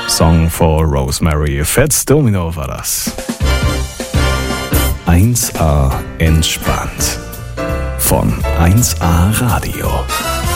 Song for Rosemary. Fats Domino war das. 1A entspannt. Von 1A Radio.